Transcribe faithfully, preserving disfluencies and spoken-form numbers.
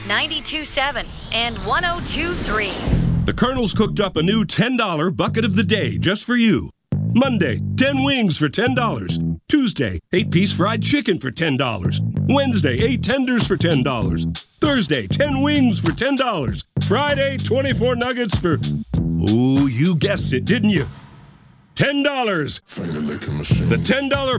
ninety-two point seven and one oh two point three. The Colonel's cooked up a new ten dollar bucket of the day just for you. Monday, ten wings for ten dollars. Tuesday, eight piece fried chicken for ten dollars. Wednesday, eight tenders for ten dollars. Thursday, ten wings for ten dollars. Friday, twenty-four nuggets for... Oh, you guessed it, didn't you? ten dollars. The ten dollar